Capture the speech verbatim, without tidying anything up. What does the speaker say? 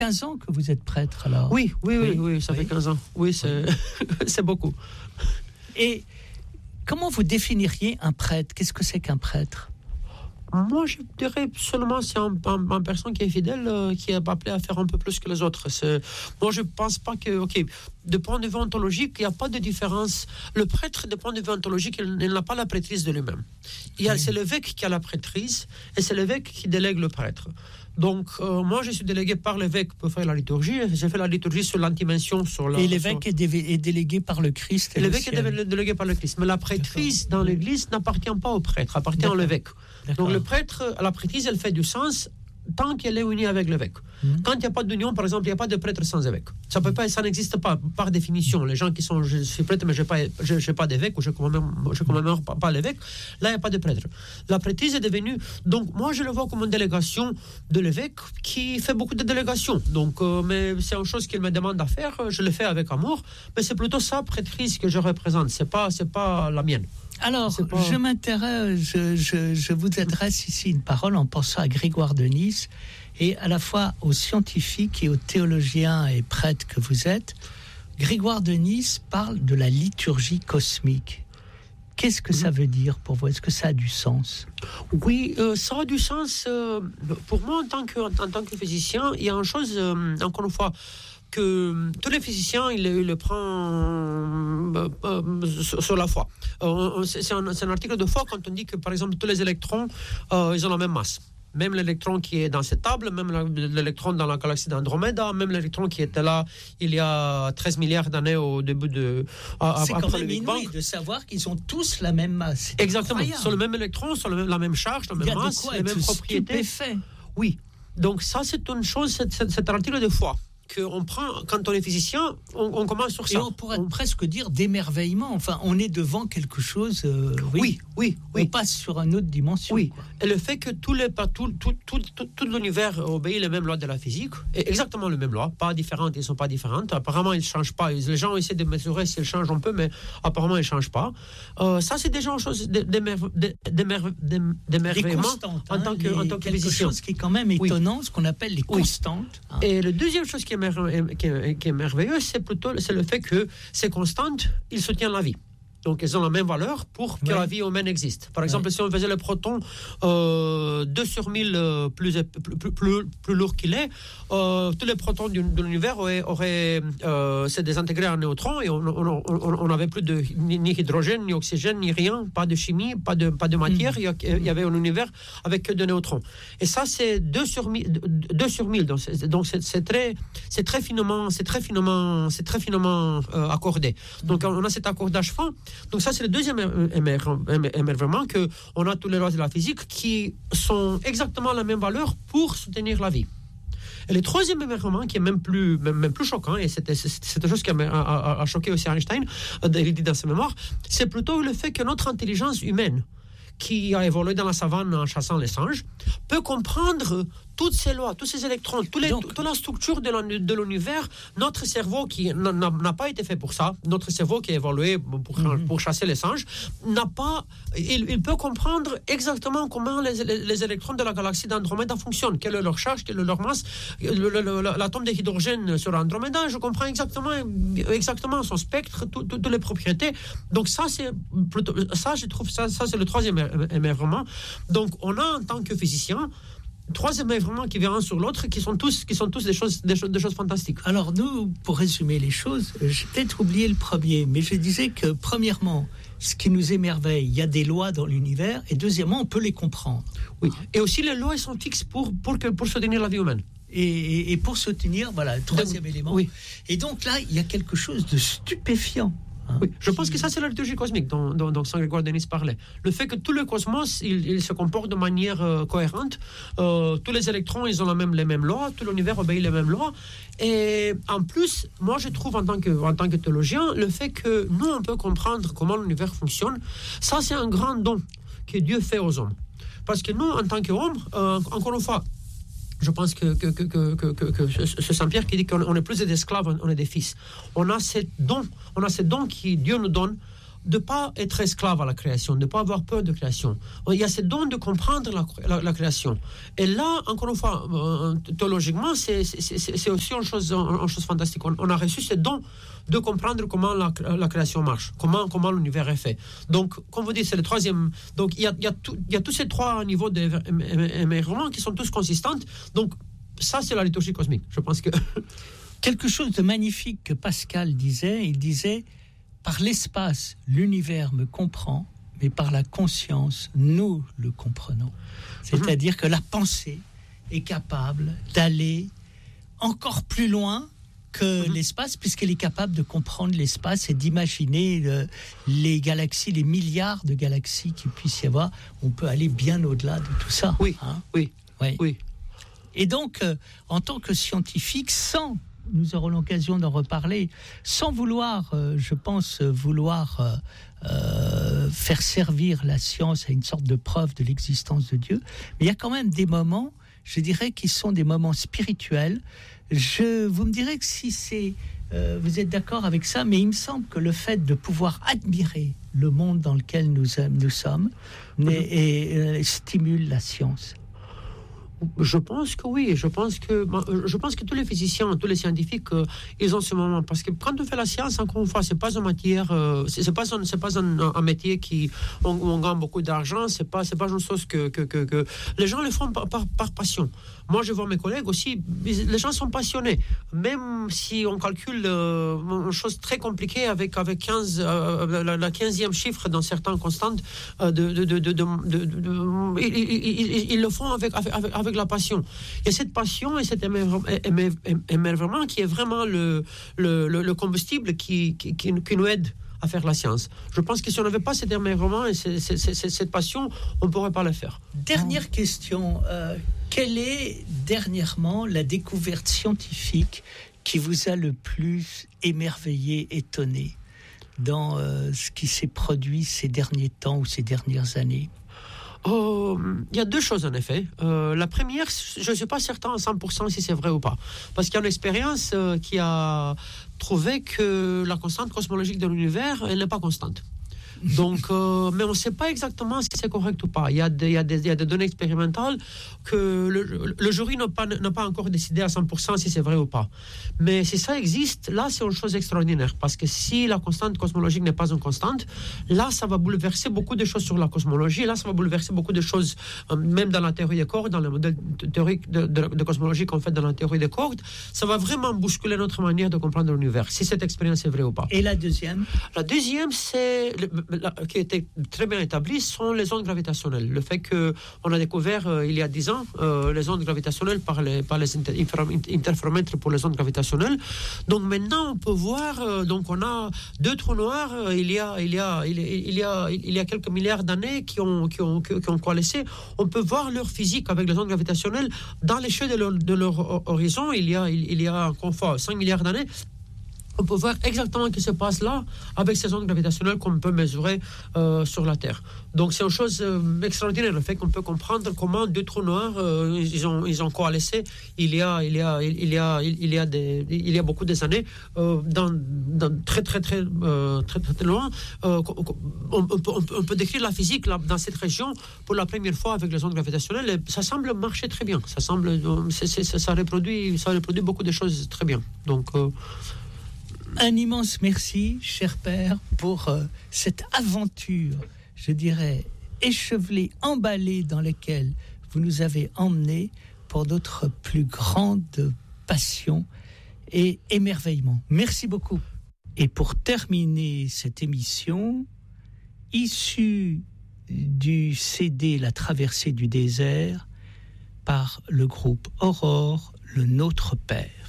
quinze ans que vous êtes prêtre, alors. Oui, oui, oui, oui, oui ça oui. fait quinze ans. Oui, c'est, c'est beaucoup. Et comment vous définiriez un prêtre ? Qu'est-ce que c'est qu'un prêtre ? Moi, je dirais seulement c'est un, un, un personne qui est fidèle, euh, qui est appelé à faire un peu plus que les autres. C'est, moi, je ne pense pas que, ok, de point de vue ontologique, il n'y a pas de différence. Le prêtre, de point de vue ontologique, il, il n'a pas la prêtrise de lui-même. Il y a, oui. C'est l'évêque qui a la prêtrise et c'est l'évêque qui délègue le prêtre. Donc, euh, moi, je suis délégué par l'évêque pour faire la liturgie. J'ai fait la liturgie sur l'antimension. Sur la, et l'évêque sur... est, dé- est délégué par le Christ. Et l'évêque est dé- délégué par le Christ. Mais la prêtrise D'accord. dans l'Église n'appartient pas au prêtre, appartient D'accord. à l'évêque. D'accord. Donc, le prêtre, la prêtrise, elle fait du sens tant qu'elle est unie avec l'évêque. Mmh. Quand il n'y a pas d'union, par exemple, il n'y a pas de prêtre sans évêque. Ça peut pas, ça n'existe pas, par définition. Les gens qui sont, je suis prêtre, mais je n'ai pas, je, je pas d'évêque, ou je ne commémore, je commémore pas, pas l'évêque, là, il n'y a pas de prêtre. La prêtrise est devenue, donc moi, je le vois comme une délégation de l'évêque qui fait beaucoup de délégations. Donc, euh, mais c'est une chose qu'il me demande à faire, je le fais avec amour, mais c'est plutôt sa prêtrise que je représente, ce n'est pas, c'est pas la mienne. Alors, pas... je m'intéresse, je, je, je vous adresse ici une parole en pensant à Grégoire de Nice et à la fois aux scientifiques et aux théologiens et prêtres que vous êtes. Grégoire de Nice parle de la liturgie cosmique. Qu'est-ce que mmh. ça veut dire pour vous ? Est-ce que ça a du sens ? Oui, euh, ça a du sens. Euh, pour moi, en tant que, en, en tant que physicien, il y a une chose, euh, encore une fois, que tous les physiciens, ils le prennent euh, euh, sur la foi. Euh, c'est, un, c'est un article de foi quand on dit que, par exemple, tous les électrons, euh, ils ont la même masse. Même l'électron qui est dans cette table, même l'électron dans la galaxie d'Andromeda, même l'électron qui était là il y a treize milliards d'années au début de... À, c'est quand même inouï de savoir qu'ils ont tous la même masse. C'est exactement. Incroyable. Sur le même électron, sur le, la même charge, la même masse, les mêmes propriétés. Stupéfait. Oui. Donc ça, c'est une chose, c'est, c'est, c'est un article de foi. Qu'on prend, quand on est physicien, on, on commence sur ça. Et on pourrait on... presque dire d'émerveillement. Enfin, on est devant quelque chose. Euh, oui, oui, oui, oui. On passe sur une autre dimension. Oui. Quoi. Et le fait que tout, les, tout, tout, tout, tout, tout l'univers obéit les mêmes lois de la physique, et exactement les mêmes lois, pas différentes, ils ne sont pas différentes. Apparemment, ils ne changent pas. Les gens essaient de mesurer s'ils changent un peu, mais apparemment, ils ne changent pas. Euh, ça, c'est déjà une chose d'émerveillement constantes, en tant que, les, en tant que quelque physicien. Chose qui est quand même étonnant, oui. Ce qu'on appelle les oui. constantes. Hein. Et la deuxième chose qui est Qui est, qui est merveilleux, c'est plutôt c'est le fait que ces constantes, ils soutiennent la vie. Donc, elles ont la même valeur pour que ouais. la vie humaine existe. Par exemple, ouais. si on faisait le proton euh, deux sur mille euh, plus, plus, plus, plus, plus lourd qu'il est, euh, tous les protons du, de l'univers auraient, auraient euh, se désintégré en neutrons et on n'avait plus de ni, ni hydrogène, ni oxygène, ni rien, pas de chimie, pas de, pas de matière. Mmh. Il, y a, il y avait un univers avec que de neutrons. Et ça, c'est deux sur mille. Donc, c'est, donc c'est, c'est, très, c'est très finement, c'est très finement, c'est très finement euh, accordé. Donc, on a cet accordage fin. Donc ça, c'est le deuxième émerveillement, qu'on a tous les lois de la physique qui sont exactement la même valeur pour soutenir la vie. Et le troisième émerveillement, qui est même plus, même, même plus choquant, et c'était, c'est une chose qui a, a, a choqué aussi Einstein, il dit dans ses mémoires, c'est plutôt le fait que notre intelligence humaine, qui a évolué dans la savane en chassant les singes, peut comprendre toutes ces lois, tous ces électrons, tous les, Donc, toute la structure de, de l'univers. Notre cerveau, qui n'a, n'a pas été fait pour ça, notre cerveau qui a évolué pour, mm-hmm. pour chasser les singes, n'a pas, il, il peut comprendre exactement comment les, les, les électrons de la galaxie d'Andromeda fonctionnent, quelle est leur charge, quelle est leur masse. Le, le, le, l'atome de hydrogène sur Andromeda, je comprends exactement, exactement son spectre, tout, tout, toutes les propriétés. Donc ça, c'est plutôt, ça, je trouve, ça, ça c'est le troisième émerveillement. Donc on a en tant que physicien trois émerveillements qui viennent sur l'autre, qui sont tous, qui sont tous des choses, des choses, des choses fantastiques. Alors nous, pour résumer les choses, j'ai peut-être oublié le premier, mais je disais que premièrement, ce qui nous émerveille, il y a des lois dans l'univers, et deuxièmement, on peut les comprendre. Oui. Et aussi les lois, elles sont fixes pour pour que pour soutenir la vie humaine. Et, et, et pour soutenir, voilà, le troisième donc, élément. Oui. Et donc là, il y a quelque chose de stupéfiant. Oui, je pense que ça, c'est la liturgie cosmique dont, dont, dont Saint Grégoire de Nice parlait. Le fait que tout le cosmos, il, il se comporte de manière euh, cohérente. Euh, tous les électrons, ils ont la même, les mêmes lois. Tout l'univers obéit les mêmes lois. Et en plus, moi, je trouve, en tant que, en tant que théologien, le fait que nous, on peut comprendre comment l'univers fonctionne, ça, c'est un grand don que Dieu fait aux hommes. Parce que nous, en tant qu'hommes, euh, encore une fois, je pense que, que, que, que, que, que, que ce Saint-Pierre qui dit qu'on n'est plus des esclaves, on est des fils. On a ces dons, on a ces dons que Dieu nous donne de ne pas être esclave à la création, de ne pas avoir peur de création. Il y a ce don de comprendre la, la, la création. Et là, encore une fois, euh, théologiquement, c'est, c'est, c'est, c'est aussi une chose, une chose fantastique. On, on a reçu ce don de comprendre comment la, la création marche, comment, comment l'univers est fait. Donc, comme vous dites, c'est le troisième. Donc, il y a, il y a, tout, il y a tous ces trois niveaux d'émerveillement qui sont tous consistants. Donc, ça, c'est la liturgie cosmique. Je pense que... Quelque chose de magnifique que Pascal disait, il disait, par l'espace, l'univers me comprend, mais par la conscience, nous le comprenons. C'est-à-dire que la pensée est capable d'aller encore plus loin que mmh. l'espace, puisqu'elle est capable de comprendre l'espace et d'imaginer le, les galaxies, les milliards de galaxies qu'il puisse y avoir. On peut aller bien au-delà de tout ça. Oui, hein oui, oui. oui. Et donc, euh, en tant que scientifique, sans, nous aurons l'occasion d'en reparler, sans vouloir, euh, je pense, vouloir euh, euh, faire servir la science à une sorte de preuve de l'existence de Dieu, mais il y a quand même des moments, je dirais, qui sont des moments spirituels. Je, vous me direz que si c'est, euh, vous êtes d'accord avec ça, mais il me semble que le fait de pouvoir admirer le monde dans lequel nous, nous sommes et, et, stimule la science. Je pense que oui, je pense que, je pense que tous les physiciens, tous les scientifiques, euh, ils ont ce moment. Parce que quand on fait la science, encore une fois, c'est pas une matière, euh, c'est, c'est pas, un, c'est pas un, un métier qui, on, on gagne beaucoup d'argent, c'est pas, c'est pas une chose que, que, que, que les gens le font par, par, par passion. Moi, je vois mes collègues aussi, les gens sont passionnés. Même si on calcule euh, une chose très compliquée avec, avec quinze, euh, la, la quinzième chiffre dans certaines constantes, euh, de, de, de, de, de, de, de, de, ils, ils, ils le font avec, avec, avec la passion. Il y a cette passion et cet émerveillement qui est vraiment le, le, le, le combustible qui, qui, qui, qui nous aide à faire la science. Je pense que si on n'avait pas cet émerveillement et c'est, c'est, c'est, cette passion, on ne pourrait pas le faire. Dernière oh. question. Euh, quelle est, dernièrement, la découverte scientifique qui vous a le plus émerveillé, étonné dans euh, ce qui s'est produit ces derniers temps ou ces dernières années ? Oh, il y a deux choses en effet. Euh, la première, je ne suis pas certain à cent pour cent si c'est vrai ou pas. Parce qu'il y a une expérience euh, qui a trouvé que la constante cosmologique de l'univers, elle n'est pas constante. Donc, euh, mais on ne sait pas exactement si c'est correct ou pas. Il y a des, il y a des, il y a des données expérimentales que le, le jury n'a pas, n'a pas encore décidé à cent pour cent si c'est vrai ou pas. Mais si ça existe, là, c'est une chose extraordinaire. Parce que si la constante cosmologique n'est pas une constante, là, ça va bouleverser beaucoup de choses sur la cosmologie. Là, ça va bouleverser beaucoup de choses, euh, même dans la théorie des cordes, dans le modèle théorique de, de, de cosmologie qu'on fait dans la théorie des cordes. Ça va vraiment bousculer notre manière de comprendre l'univers, si cette expérience est vraie ou pas. Et la deuxième ? La deuxième, c'est... Le, La, qui était très bien établi sont les ondes gravitationnelles. Le fait qu'on a découvert euh, il y a dix ans euh, les ondes gravitationnelles par les, par les inter, interféromètres pour les ondes gravitationnelles. Donc maintenant on peut voir, euh, donc on a deux trous noirs euh, il, y a, il, y a, il, y a, il, y a, il y a quelques milliards d'années qui ont, qui ont, qui ont coalescé. On peut voir leur physique avec les ondes gravitationnelles dans l'échelle de leur, de leur horizon. Il y a, il, il y a encore une fois cinq milliards d'années. On peut voir exactement ce qui se passe là avec ces ondes gravitationnelles qu'on peut mesurer euh, sur la Terre. Donc c'est une chose euh, extraordinaire, le fait qu'on peut comprendre comment deux trous noirs euh, ils ont ils ont coalescé il y a il y a il y a il y a des il y a beaucoup des années euh, dans, dans très très très euh, très très, très loin. Euh, on, on, peut, on peut décrire la physique là, dans cette région pour la première fois avec les ondes gravitationnelles. Et ça semble marcher très bien. Ça semble c'est, c'est, ça reproduit ça reproduit beaucoup de choses très bien. Donc euh, un immense merci, cher père, pour euh, cette aventure, je dirais, échevelée, emballée, dans laquelle vous nous avez emmenés pour notre plus grande passion et émerveillement. Merci beaucoup. Et pour terminer cette émission, issue du C D La traversée du désert, par le groupe Aurore, le Notre Père.